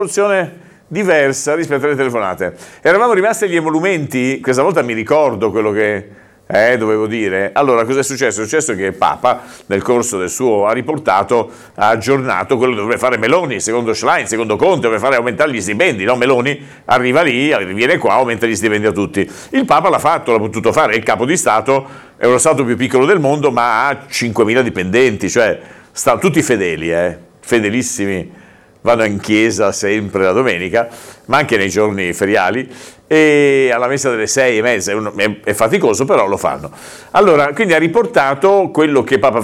soluzione diversa rispetto alle telefonate. Eravamo rimasti agli emolumenti, questa volta mi ricordo quello che dovevo dire. Allora, cosa è successo? È successo che Papa, nel corso del suo, ha aggiornato quello che dovrebbe fare Meloni, secondo Schlein, secondo Conte, dovrebbe fare aumentare gli stipendi, no? Meloni arriva lì, viene qua, aumenta gli stipendi a tutti. Il Papa l'ha fatto, l'ha potuto fare, è il capo di Stato, è lo Stato più piccolo del mondo, ma ha 5.000 dipendenti, cioè tutti fedeli, fedelissimi, vanno in chiesa sempre la domenica, ma anche nei giorni feriali, e alla messa delle 6:30, è faticoso, però lo fanno. Allora, quindi ha riportato quello che Papa